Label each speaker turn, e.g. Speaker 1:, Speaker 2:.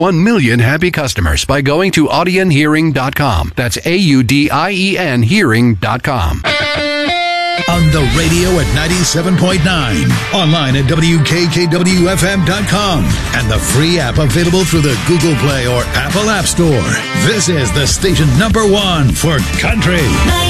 Speaker 1: 1 million happy customers by going to AudienHearing.com. That's AUDIEN Hearing.com.
Speaker 2: On the radio at 97.9, online at WKKWFM.com, and the free app available through the Google Play or Apple App Store. This is the station #1 for country.